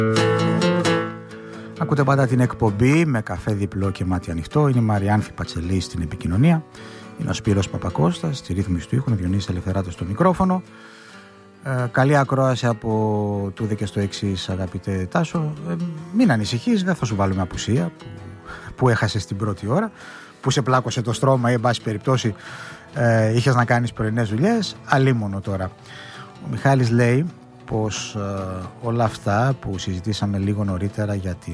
Ακούτε πάντα την εκπομπή με καφέ διπλό και μάτι ανοιχτό. Είναι η Μαριάνθη Πατσελή στην επικοινωνία. Είναι ο Σπύρος Παπακώστας στη ρύθμιση του ήχου. Είναι ο Διονύσης Ελευθεράτος στο μικρόφωνο. Καλή ακρόαση από τούδε και στο εξής, αγαπητέ Τάσο. Μην ανησυχείς, δεν θα σου βάλουμε απουσία που έχασες την πρώτη ώρα, που σε πλάκωσε το στρώμα ή εν πάση περιπτώσει είχες να κάνεις πρωινές δουλειές. Αλίμονο τώρα. Ο Μιχάλης λέει πως όλα αυτά που συζητήσαμε λίγο νωρίτερα για την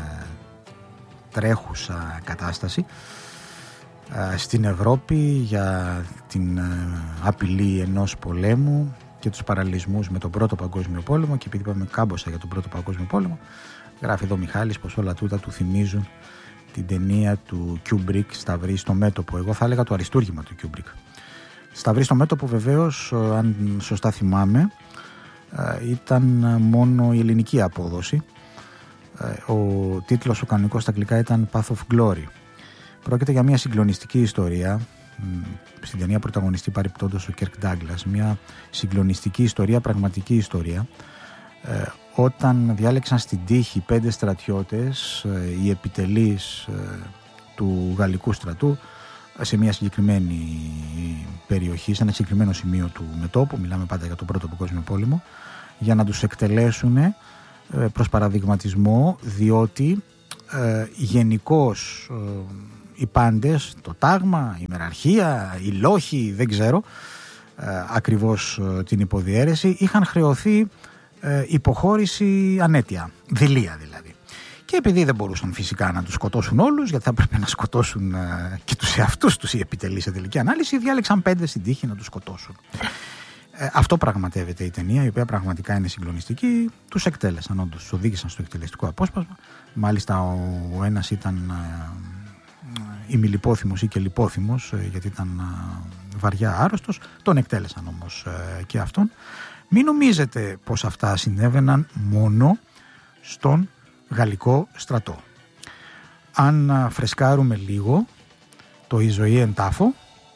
τρέχουσα κατάσταση στην Ευρώπη, για την απειλή ενός πολέμου και τους παραλληλισμούς με τον Πρώτο Παγκόσμιο Πόλεμο, και επειδή είπαμε κάμποσα για τον Πρώτο Παγκόσμιο Πόλεμο, γράφει εδώ ο Μιχάλης πως όλα τούτα του θυμίζουν την ταινία του Kubrick, Σταυρή στο μέτωπο. Εγώ θα έλεγα το αριστούργημα του Kubrick. Σταυρή στο μέτωπο, βεβαίως, αν σωστά θυμάμαι, ήταν μόνο η ελληνική απόδοση. Ο τίτλος ο κανονικός στα αγγλικά ήταν Path of Glory. Πρόκειται για μια συγκλονιστική ιστορία. Στην ταινία πρωταγωνιστεί παρεπιπτόντως ο Κέρκ Ντάγκλας. Μια συγκλονιστική ιστορία, πραγματική ιστορία. Όταν διάλεξαν στην τύχη 5 στρατιώτες, οι επιτελείς του γαλλικού στρατού, σε μια συγκεκριμένη περιοχή, σε ένα συγκεκριμένο σημείο του μετώπου, μιλάμε πάντα για τον Πρώτο Παγκόσμιο Πόλεμο, για να τους εκτελέσουν προς παραδειγματισμό, διότι γενικώς οι πάντες, το τάγμα, η μεραρχία, οι λόχοι, δεν ξέρω ακριβώς την υποδιέρεση, είχαν χρεωθεί υποχώρηση ανέτεια, δειλία δηλαδή. Και επειδή δεν μπορούσαν φυσικά να τους σκοτώσουν όλους, γιατί θα έπρεπε να σκοτώσουν και τους εαυτούς τους οι επιτελείς σε τελική ανάλυση, διάλεξαν 5 στην τύχη να τους σκοτώσουν. Αυτό πραγματεύεται η ταινία, η οποία πραγματικά είναι συγκλονιστική. Τους εκτέλεσαν, όντως, τους οδήγησαν στο εκτελεστικό απόσπασμα. Μάλιστα ο ένας ήταν ημιλιπόθυμος ή και λιπόθυμος, γιατί ήταν βαριά άρρωστος. Τον εκτέλεσαν όμως και αυτόν. Μην νομίζετε πως αυτά συνέβαιναν μόνο στον γαλλικό στρατό. Αν φρεσκάρουμε λίγο το «Η ζωή εν τάφο»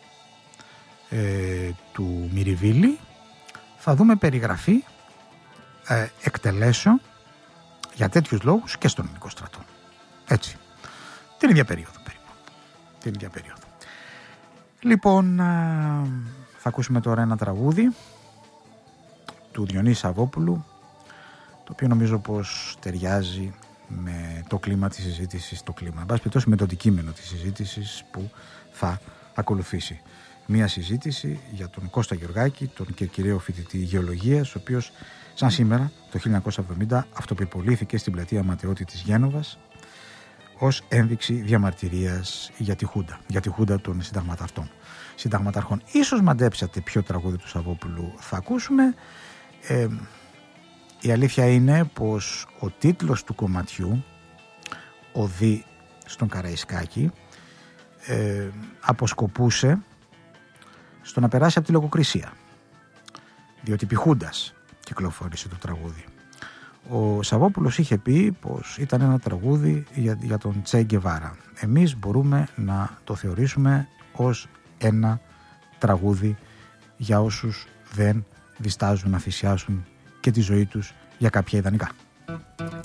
του Μυριβίλη, θα δούμε περιγραφή εκτελέσεων για τέτοιους λόγους και στον ελληνικό στρατό. Έτσι. Την ίδια περίοδο περίπου. Την ίδια περίοδο. Λοιπόν, θα ακούσουμε τώρα ένα τραγούδι του Διονύση Σαββόπουλου, το οποίο νομίζω πως ταιριάζει με το κλίμα της συζήτησης, εν πάση περιπτώσει με το αντικείμενο της συζήτησης που θα ακολουθήσει. Μία συζήτηση για τον Κώστα Γεωργάκη, τον κερκυραίο φοιτητή γεωλογίας, ο οποίος σαν σήμερα το 1970 αυτοπυρπολήθηκε στην πλατεία Ματαιώτη της Γένοβας ως ένδειξη διαμαρτυρίας για τη Χούντα των συνταγματαρχών. Ίσως μαντέψατε ποιο τραγούδι του Σαββόπουλου θα ακούσουμε. Η αλήθεια είναι πως ο τίτλος του κομματιού, «Οδή στον Καραϊσκάκη», αποσκοπούσε στο να περάσει από τη λογοκρισία, διότι επί Χούντας κυκλοφόρησε το τραγούδι. Ο Σαββόπουλος είχε πει πως ήταν ένα τραγούδι για τον Τσε Γκεβάρα. Εμείς μπορούμε να το θεωρήσουμε ως ένα τραγούδι για όσους δεν διστάζουν να θυσιάσουν και τη ζωή τους για κάποια ιδανικά.